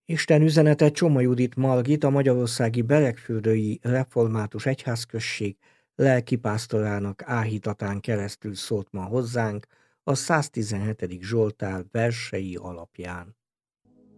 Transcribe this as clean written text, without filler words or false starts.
Isten üzenete Csoma Judit Margit, a magyarországi Beregfürdői Református Egyházközség lelkipásztorának áhítatán keresztül szólt ma hozzánk a 117. Zsoltár versei alapján.